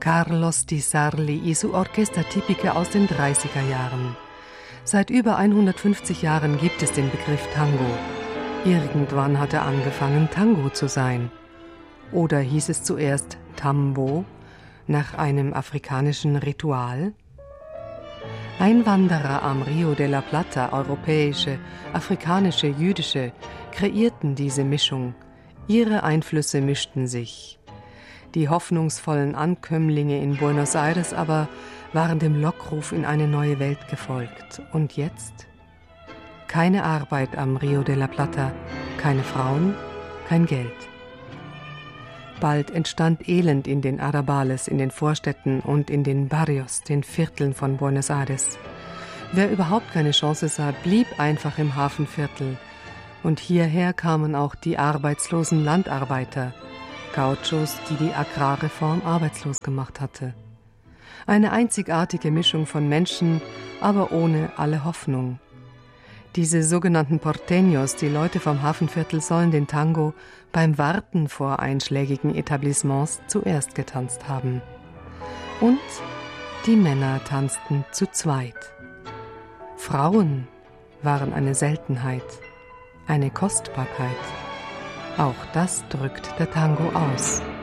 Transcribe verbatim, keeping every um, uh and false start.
Carlos Di Sarli y su Orquesta Típica aus den dreißiger Jahren. Seit über hundertfünfzig Jahren gibt es den Begriff Tango. Irgendwann hat er angefangen, Tango zu sein. Oder hieß es zuerst Tambo, nach einem afrikanischen Ritual? Einwanderer am Rio de la Plata, europäische, afrikanische, jüdische, kreierten diese Mischung. Ihre Einflüsse mischten sich. Die hoffnungsvollen Ankömmlinge in Buenos Aires aber waren dem Lockruf in eine neue Welt gefolgt. Und jetzt? Keine Arbeit am Rio de la Plata, keine Frauen, kein Geld. Bald entstand Elend in den Arrabales, in den Vorstädten und in den Barrios, den Vierteln von Buenos Aires. Wer überhaupt keine Chance sah, blieb einfach im Hafenviertel. Und hierher kamen auch die arbeitslosen Landarbeiter, Gauchos, die die Agrarreform arbeitslos gemacht hatte. Eine einzigartige Mischung von Menschen, aber ohne alle Hoffnung. Diese sogenannten Porteños, die Leute vom Hafenviertel, sollen den Tango beim Warten vor einschlägigen Etablissements zuerst getanzt haben. Und die Männer tanzten zu zweit. Frauen waren eine Seltenheit, eine Kostbarkeit. Auch das drückt der Tango aus.